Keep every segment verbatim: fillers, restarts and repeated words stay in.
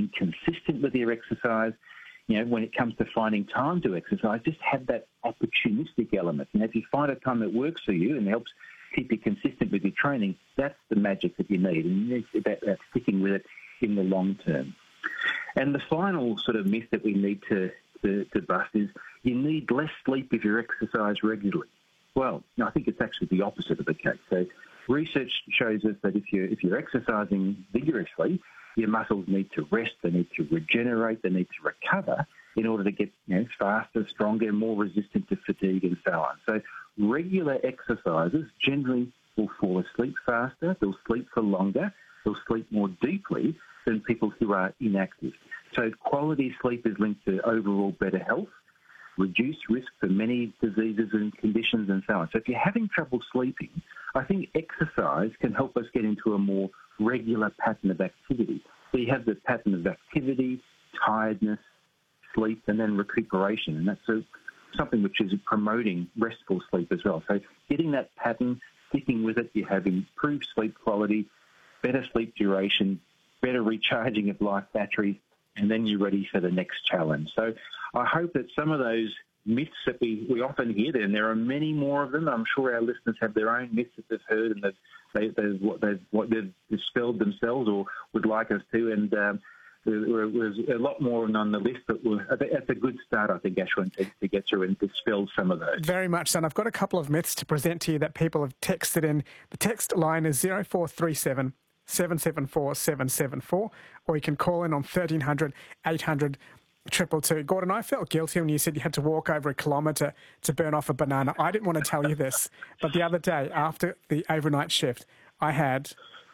being consistent with your exercise. You know, when it comes to finding time to exercise, just have that opportunistic element. You know, if you find a time that works for you and helps keep you consistent with your training, that's the magic that you need, and it's about, about sticking with it in the long term. And the final sort of myth that we need to, to, to bust is you need less sleep if you exercise regularly. Well, I think it's actually the opposite of the case. So research shows us that if you're, if you're exercising vigorously, your muscles need to rest, they need to regenerate, they need to recover in order to get, you know, faster, stronger, more resistant to fatigue and so on. So regular exercises generally will fall asleep faster, they'll sleep for longer, they'll sleep more deeply than people who are inactive. So quality sleep is linked to overall better health, reduced risk for many diseases and conditions and so on. So if you're having trouble sleeping, I think exercise can help us get into a more regular pattern of activity. So you have the pattern of activity, tiredness, sleep, and then recuperation. And that's a, something which is promoting restful sleep as well. So getting that pattern, sticking with it, you have improved sleep quality, better sleep duration, better recharging of life batteries, and then you're ready for the next challenge. So I hope that some of those myths that we, we often hear, and there are many more of them. I'm sure our listeners have their own myths that they've heard and they've, they, they've, what they've, what they've dispelled themselves or would like us to. And um, there was a lot more on the list, but that's a good start, I think, Ashwin, to, to get through and dispel some of those. Very much so. And I've got a couple of myths to present to you that people have texted in. The text line is zero four three seven, seven seven four, seven seven four, or you can call in on thirteen hundred, eight hundred, triple two. Gordon, I felt guilty when you said you had to walk over a kilometre to burn off a banana. I didn't want to tell you this, but the other day after the overnight shift, I had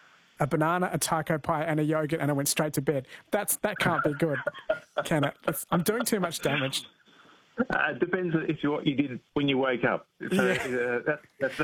a banana, a taco pie, and a yogurt, and I went straight to bed. That's that can't be good, can it? It's, I'm doing too much damage. Uh, it depends if you, what you did when you wake up. So Yeah. uh, that, that's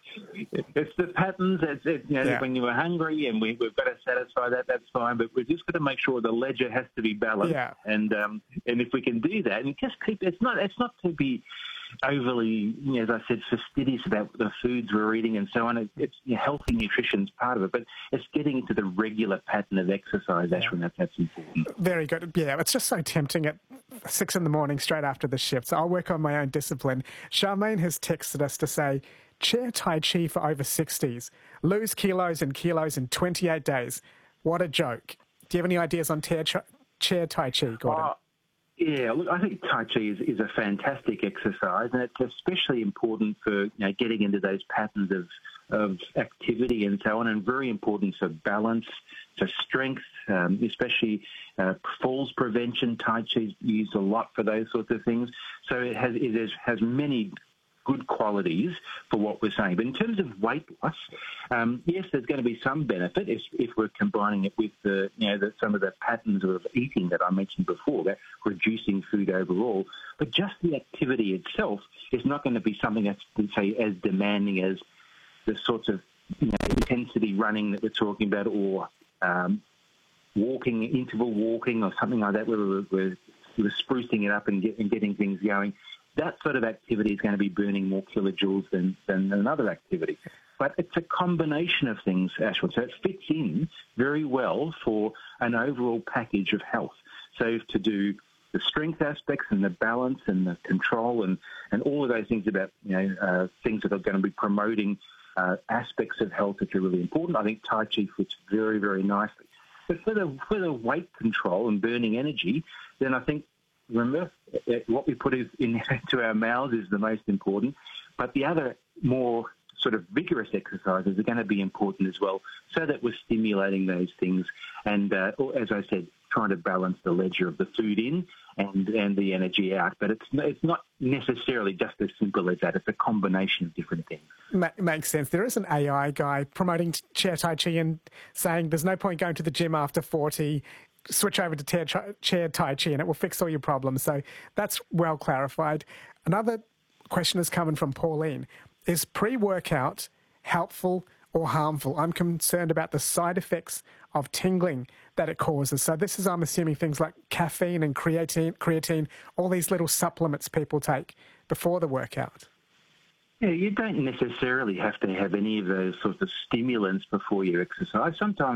it's the patterns. It's, it, you know, Yeah. when you were hungry, and we, we've got to satisfy that. That's fine, but we've just got to make sure the ledger has to be balanced. Yeah. And um, and if we can do that, and just keep it's not it's not to be overly, you know, as I said, fastidious about the foods we're eating and so on. It, it's you know, healthy nutrition's part of it, but it's getting into the regular pattern of exercise. That's when that's important. Very good. Yeah, it's just so tempting at six in the morning straight after the shift. So I'll work on my own discipline. Charmaine has texted us to say, chair Tai Chi for over sixties. Lose kilos and kilos in twenty-eight days. What a joke. Do you have any ideas on chair, chair Tai Chi, Gordon? Oh, yeah, look, I think Tai Chi is, is a fantastic exercise, and it's especially important for you know getting into those patterns of, of activity and so on, and very important for balance, for strength, um, especially uh, falls prevention. Tai Chi is used a lot for those sorts of things. So it has it has, has many good qualities for what we're saying. But in terms of weight loss, um, yes, there's going to be some benefit if, if we're combining it with the, you know, the, some of the patterns of eating that I mentioned before, that reducing food overall. But just the activity itself is not going to be something that's, let's say, as demanding as the sorts of you know, intensity running that we're talking about, or um, walking, interval walking, or something like that, where we're, we're, we're sprucing it up and, get, and getting things going. That sort of activity is going to be burning more kilojoules than, than another activity. But it's a combination of things, Ashwin. So it fits in very well for an overall package of health. So to do the strength aspects and the balance and the control and, and all of those things about, you know, uh, things that are going to be promoting uh, aspects of health that are really important, I think Tai Chi fits very, very nicely. But for the, for the weight control and burning energy, then I think, remember, what we put into our mouths is the most important, but the other more sort of vigorous exercises are going to be important as well, so that we're stimulating those things and, uh, as I said, trying to balance the ledger of the food in and, and the energy out. But it's it's not necessarily just as simple as that. It's a combination of different things. Ma- makes sense. There is an A I guy promoting chair Tai Chi and saying there's no point going to the gym after forty. Switch over to chair, chair Tai Chi and it will fix all your problems. So that's well clarified. Another question is coming from Pauline. Is pre-workout helpful or harmful? I'm concerned about the side effects of tingling that it causes. So this is, I'm assuming, things like caffeine and creatine, creatine, all these little supplements people take before the workout. Yeah, you don't necessarily have to have any of those sorts of stimulants before you exercise. Sometimes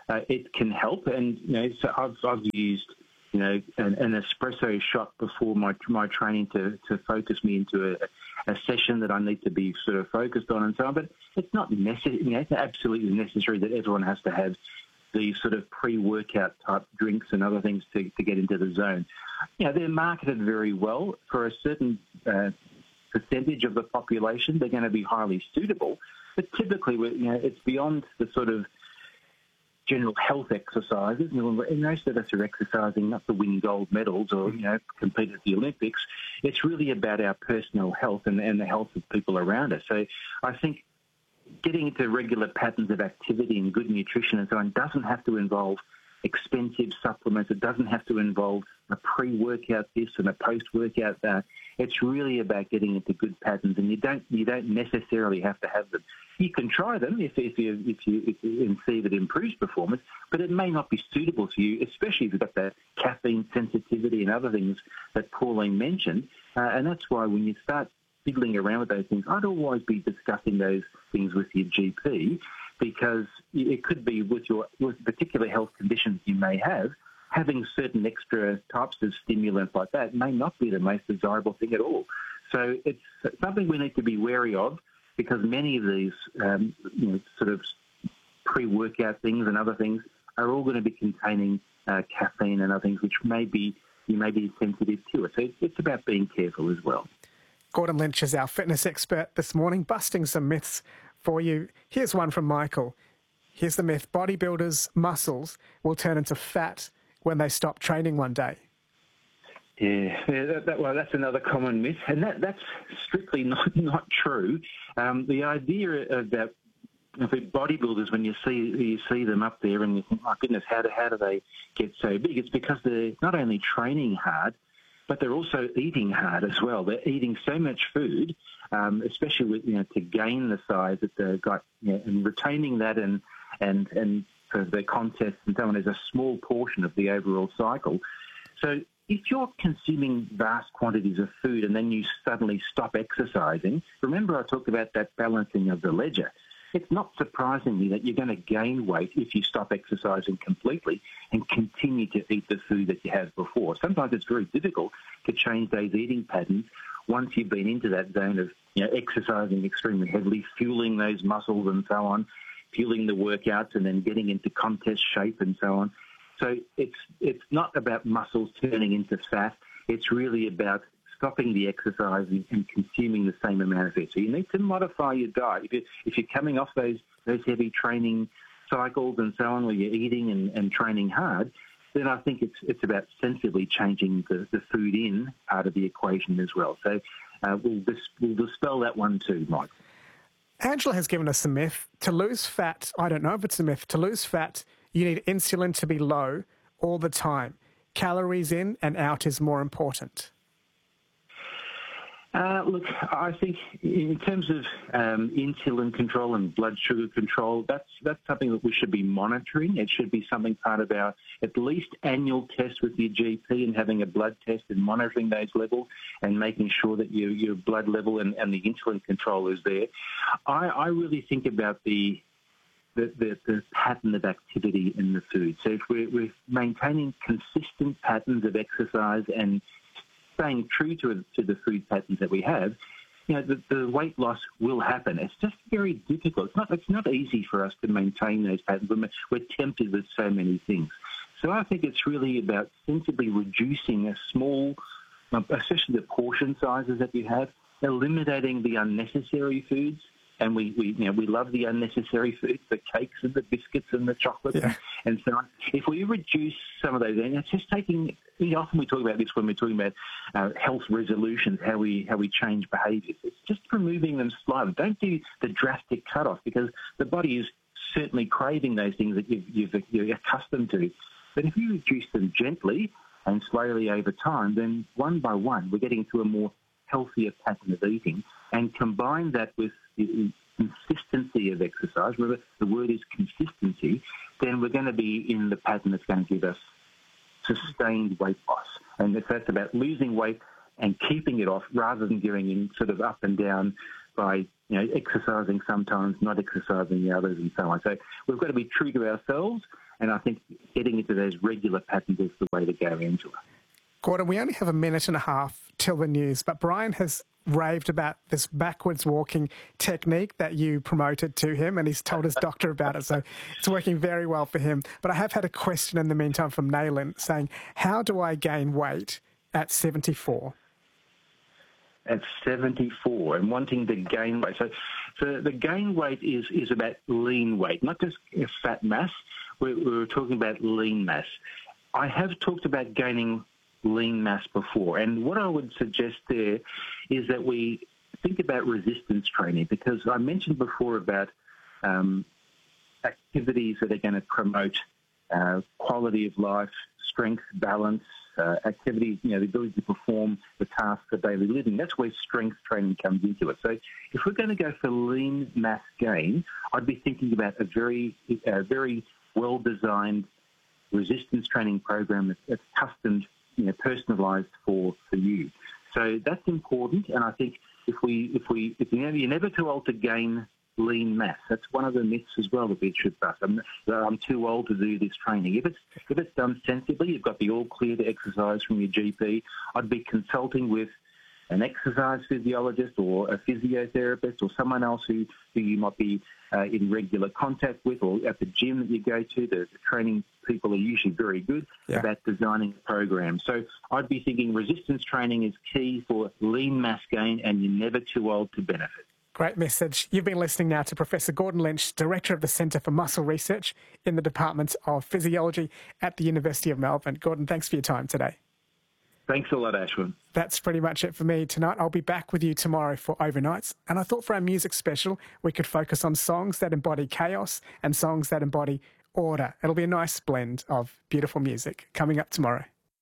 uh, it can help. And, you know, so I've, I've used, you know, an, an espresso shot before my my training to, to focus me into a, a session that I need to be sort of focused on and so on. But it's not necessary, you know, it's absolutely necessary that everyone has to have these sort of pre-workout type drinks and other things to, to get into the zone. You know, they're marketed very well for a certain uh, percentage of the population. They're going to be highly suitable, but typically, you know, it's beyond the sort of general health exercises. You know, most of us are exercising not to win gold medals or, you know, compete at the Olympics. It's really about our personal health and, and the health of people around us. So I think getting into regular patterns of activity and good nutrition and so on doesn't have to involve expensive supplements. It doesn't have to involve a pre-workout this and a post-workout that. It's really about getting into good patterns, and you don't you don't necessarily have to have them. You can try them if, if you if you if you and see if it improves performance, but it may not be suitable for you, especially if you've got that caffeine sensitivity and other things that Pauline mentioned. Uh, and that's why when you start fiddling around with those things, I'd always be discussing those things with your G P, because it could be with your with particular health conditions you may have, having certain extra types of stimulants like that may not be the most desirable thing at all. So it's something we need to be wary of, because many of these um, you know, sort of pre-workout things and other things are all going to be containing uh, caffeine and other things which may be, you may be sensitive to it. So it's about being careful as well. Gordon Lynch is our fitness expert this morning, busting some myths for you. Here's one from Michael. Here's the myth: bodybuilders' muscles will turn into fat when they stop training one day. Yeah, yeah that, that, well, that's another common myth, and that, that's strictly not, not true. Um, the idea of that, for bodybuilders, when you see you see them up there and you think, oh goodness, how do, how do they get so big? It's because they're not only training hard, but they're also eating hard as well. They're eating so much food, um, especially with, you know, to gain the size that they've got, you know, and retaining that and and and for the contests and so on is a small portion of the overall cycle. So if you're consuming vast quantities of food and then you suddenly stop exercising, remember I talked about that balancing of the ledger. It's not surprisingly that you're going to gain weight if you stop exercising completely and continue to eat the food that you have before. Sometimes it's very difficult to change those eating patterns once you've been into that zone of, you know, exercising extremely heavily, fueling those muscles and so on, fueling the workouts and then getting into contest shape and so on. So it's it's not about muscles turning into fat. It's really about stopping the exercise and consuming the same amount of it. So you need to modify your diet. If, you, if you're coming off those those heavy training cycles and so on, where you're eating and, and training hard, then I think it's it's about sensibly changing the, the food in part of the equation as well. So uh, we'll, dis, we'll dispel that one too, Mike. Angela has given us a myth. To lose fat, I don't know if it's a myth, to lose fat, you need insulin to be low all the time. Calories in and out is more important. Uh, look, I think in terms of um, insulin control and blood sugar control, that's that's something that we should be monitoring. It should be something part of our at least annual test with your G P, and having a blood test and monitoring those levels and making sure that your your blood level and, and the insulin control is there. I, I really think about the The, the, the pattern of activity in the food. So if we're, we're maintaining consistent patterns of exercise and staying true to, to the food patterns that we have, you know, the, the weight loss will happen. It's just very difficult. It's not, it's not easy for us to maintain those patterns. We're, we're tempted with so many things. So I think it's really about sensibly reducing a small, especially the portion sizes that you have, eliminating the unnecessary foods. And we, we, you know, we love the unnecessary foods, the cakes and the biscuits and the chocolate, yeah. and so on. If we reduce some of those, and it's just taking. You know, often we talk about this when we're talking about uh, health resolutions, how we how we change behaviours. It's just removing them slightly. Don't do the drastic cut-off, because the body is certainly craving those things that you've, you've, you're accustomed to. But if you reduce them gently and slowly over time, then one by one we're getting to a more healthier pattern of eating, and combine that with the consistency of exercise, remember the word is consistency, then we're going to be in the pattern that's going to give us sustained weight loss. And if that's about losing weight and keeping it off rather than going in sort of up and down by, you know, exercising sometimes, not exercising the others and so on. So we've got to be true to ourselves And I think getting into those regular patterns is the way to go, Angela. Gordon, we only have a minute and a half till the news, but Brian has raved about this backwards walking technique that you promoted to him, and he's told his doctor about it, so it's working very well for him. But I have had a question in the meantime from Naylin saying, how do I gain weight at seventy-four? At seventy-four and wanting to gain weight. So, so the gain weight is, is about lean weight, not just fat mass. We're, we're talking about lean mass. I have talked about gaining lean mass before, and what I would suggest there is that we think about resistance training, because I mentioned before about um, activities that are going to promote uh, quality of life, strength, balance, uh, activities, you know, the ability to perform the tasks of daily living. That's where strength training comes into it. So if we're going to go for lean mass gain, I'd be thinking about a very, uh, very well-designed resistance training program that's custom, you know, personalised for, for you. So that's important, and I think if we, if we, if you're never, you're never too old to gain lean mass. That's one of the myths as well that we should bust. I'm, I'm too old to do this training. If it's if it's done sensibly, you've got the all clear to exercise from your G P. I'd be consulting with an exercise physiologist or a physiotherapist or someone else who, who you might be uh, in regular contact with, or at the gym that you go to. The, the training people are usually very good yeah. about designing a program. So I'd be thinking resistance training is key for lean mass gain, and you're never too old to benefit. Great message. You've been listening now to Professor Gordon Lynch, Director of the Centre for Muscle Research in the Department of Physiology at the University of Melbourne. Gordon, thanks for your time today. Thanks a lot, Ashwin. That's pretty much it for me tonight. I'll be back with you tomorrow for Overnights. And I thought for our music special, we could focus on songs that embody chaos and songs that embody order. It'll be a nice blend of beautiful music coming up tomorrow.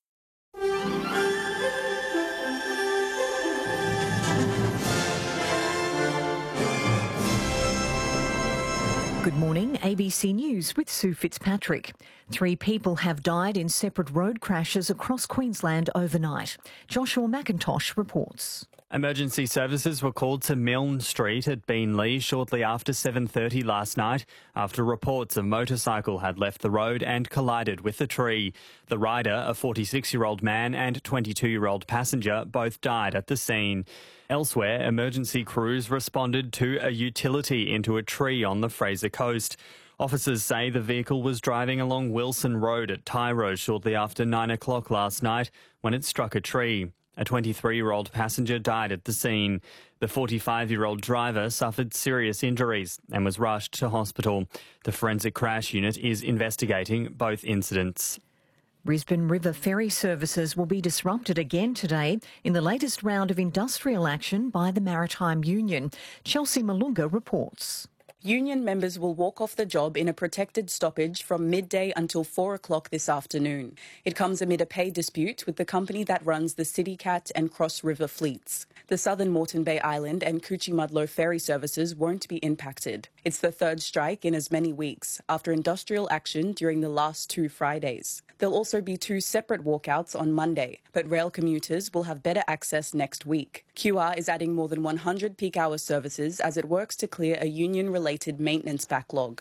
Good morning, A B C News with Sue Fitzpatrick. Three people have died in separate road crashes across Queensland overnight. Joshua McIntosh reports. Emergency services were called to Milne Street at Beenleigh shortly after seven thirty last night after reports a motorcycle had left the road and collided with a tree. The rider, a forty-six-year-old man, and twenty-two-year-old passenger both died at the scene. Elsewhere, emergency crews responded to a utility into a tree on the Fraser Coast. Officers say the vehicle was driving along Wilson Road at Tyro shortly after nine o'clock last night when it struck a tree. A twenty-three-year-old passenger died at the scene. The forty-five-year-old driver suffered serious injuries and was rushed to hospital. The Forensic Crash Unit is investigating both incidents. Brisbane River ferry services will be disrupted again today in the latest round of industrial action by the Maritime Union. Chelsea Malunga reports. Union members will walk off the job in a protected stoppage from midday until four o'clock this afternoon. It comes amid a pay dispute with the company that runs the CityCat and Cross River fleets. The Southern Moreton Bay Island and Coochie-Mudlow ferry services won't be impacted. It's the third strike in as many weeks after industrial action during the last two Fridays. There'll also be two separate walkouts on Monday, but rail commuters will have better access next week. Q R is adding more than one hundred peak hour services as it works to clear a union-related maintenance backlog.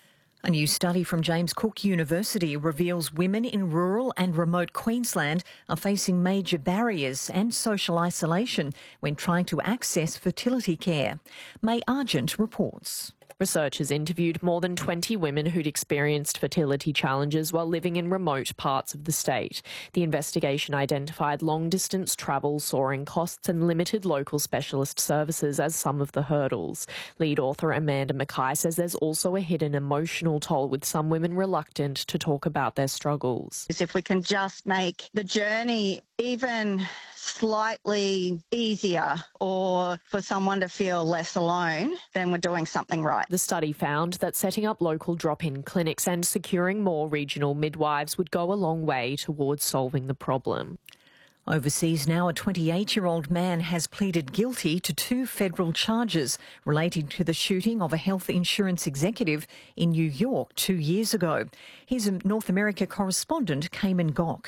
A new study from James Cook University reveals women in rural and remote Queensland are facing major barriers and social isolation when trying to access fertility care. May Argent reports. Researchers interviewed more than twenty women who'd experienced fertility challenges while living in remote parts of the state. The investigation identified long-distance travel, soaring costs and limited local specialist services as some of the hurdles. Lead author Amanda Mackay says there's also a hidden emotional toll, with some women reluctant to talk about their struggles. If we can just make the journey even slightly easier, or for someone to feel less alone, then we're doing something right. The study found that setting up local drop-in clinics and securing more regional midwives would go a long way towards solving the problem. Overseas now, a twenty-eight-year-old man has pleaded guilty to two federal charges relating to the shooting of a health insurance executive in New York two years ago. Here's a North America correspondent, Cayman Gok.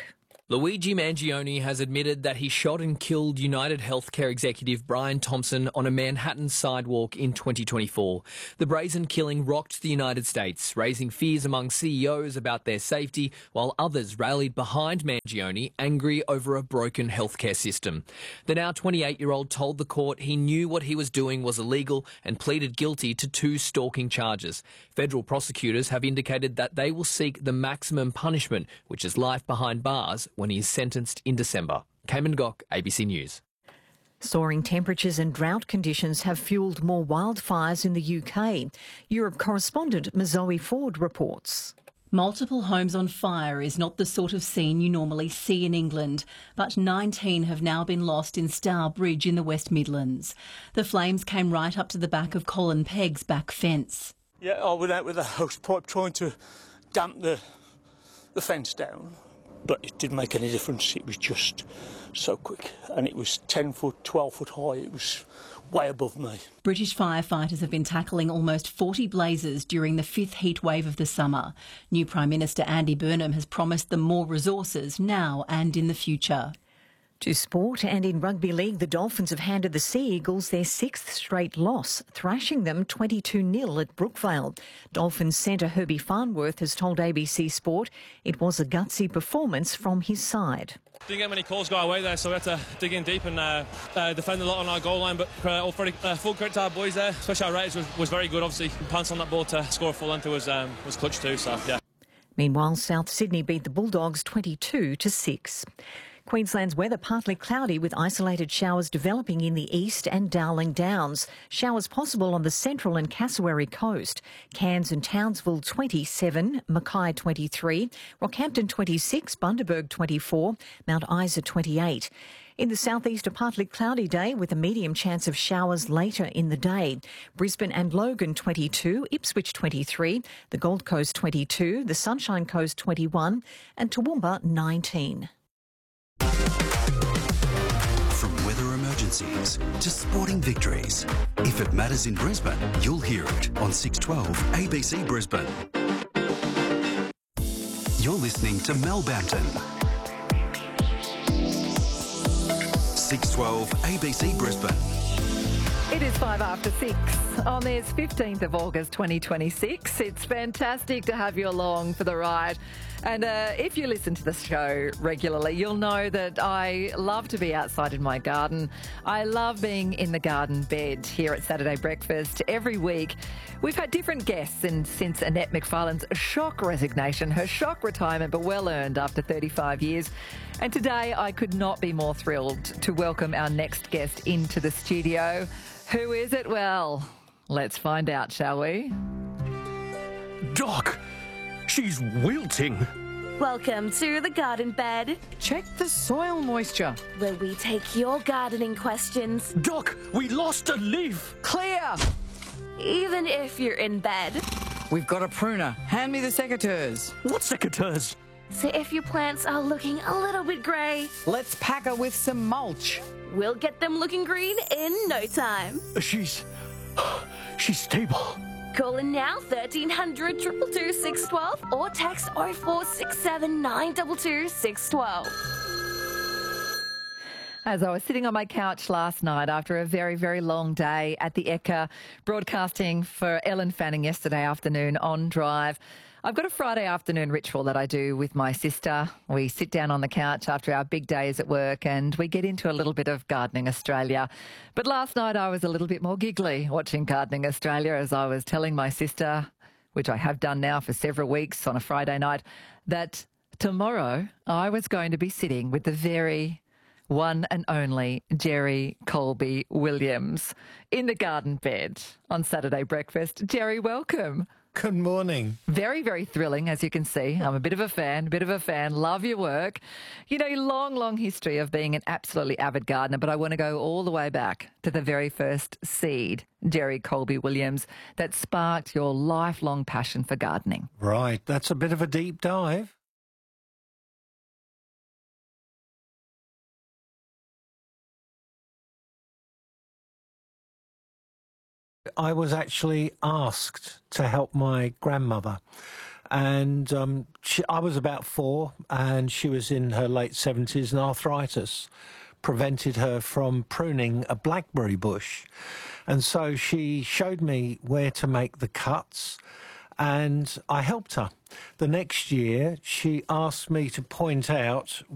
Luigi Mangione has admitted that he shot and killed United Healthcare executive Brian Thompson on a Manhattan sidewalk in twenty twenty-four. The brazen killing rocked the United States, raising fears among C E Os about their safety, while others rallied behind Mangione, angry over a broken healthcare system. The now twenty-eight-year-old told the court he knew what he was doing was illegal and pleaded guilty to two stalking charges. Federal prosecutors have indicated that they will seek the maximum punishment, which is life behind bars, when he is sentenced in December. Cayman Gok, A B C News. Soaring temperatures and drought conditions have fuelled more wildfires in the U K. Europe correspondent Mazoe Ford reports. Multiple homes on fire is not the sort of scene you normally see in England, but nineteen have now been lost in Stour Bridge in the West Midlands. The flames came right up to the back of Colin Pegg's back fence. Yeah, I went out with a hose pipe trying to damp the, the fence down. But it didn't make any difference. It was just so quick. And it was ten foot, twelve foot high. It was way above me. British firefighters have been tackling almost forty blazes during the fifth heat wave of the summer. New Prime Minister Andy Burnham has promised them more resources now and in the future. To sport, and in rugby league, the Dolphins have handed the Sea Eagles their sixth straight loss, thrashing them twenty-two nil at Brookvale. Dolphins centre Herbie Farnworth has told A B C Sport it was a gutsy performance from his side. Didn't get many calls go away there, so we had to dig in deep and uh, uh, defend a lot on our goal line. But uh, all pretty, uh, full credit to our boys there, especially our Raiders was, was very good. Obviously, pounce on that ball to score a full length was um, was clutch too. So yeah. Meanwhile, South Sydney beat the Bulldogs twenty-two to six. Queensland's weather partly cloudy with isolated showers developing in the east and Dowling Downs. Showers possible on the central and Cassowary coast. Cairns and Townsville twenty-seven, Mackay twenty-three, Rockhampton twenty-six, Bundaberg twenty-four, Mount Isa twenty-eight. In the southeast, a partly cloudy day with a medium chance of showers later in the day. Brisbane and Logan twenty-two, Ipswich twenty-three, the Gold Coast twenty-two, the Sunshine Coast twenty-one and Toowoomba nineteen. From weather emergencies to sporting victories, if it matters in Brisbane, you'll hear it on six twelve A B C Brisbane. You're listening to Mel Bampton. six twelve A B C Brisbane. It is five after six on this fifteenth of August twenty twenty-six. It's fantastic to have you along for the ride. And uh, if you listen to the show regularly, you'll know that I love to be outside in my garden. I love being in the garden bed here at Saturday Breakfast every week. We've had different guests and since Annette McFarlane's shock resignation, her shock retirement, but well earned after thirty-five years. And today I could not be more thrilled to welcome our next guest into the studio. Who is it? Well, let's find out, shall we? Doc, she's wilting. Welcome to the garden bed. Check the soil moisture. Where we take your gardening questions. Doc, we lost a leaf. Clear. Even if you're in bed. We've got a pruner. Hand me the secateurs. What secateurs? So if your plants are looking a little bit grey, let's pack her with some mulch. We'll get them looking green in no time. She's... she's stable. Call in now, thirteen hundred, two two two, six one two or text oh four six seven, nine two two, six one two. As I was sitting on my couch last night after a very, very long day at the Ekka, broadcasting for Ellen Fanning yesterday afternoon on Drive, I've got a Friday afternoon ritual that I do with my sister. We sit down on the couch after our big days at work and we get into a little bit of Gardening Australia. But last night I was a little bit more giggly watching Gardening Australia as I was telling my sister, which I have done now for several weeks on a Friday night, that tomorrow I was going to be sitting with the very one and only Jerry Colby Williams in the garden bed on Saturday Breakfast. Jerry, welcome. Good morning. Very, very thrilling, as you can see. I'm a bit of a fan, a bit of a fan. Love your work. You know, long, long history of being an absolutely avid gardener, but I want to go all the way back to the very first seed, Jerry Colby Williams, that sparked your lifelong passion for gardening. Right. That's a bit of a deep dive. I was actually asked to help my grandmother. And um, she, I was about four, and she was in her late seventies, and arthritis prevented her from pruning a blackberry bush. And so she showed me where to make the cuts, and I helped her. The next year, she asked me to point out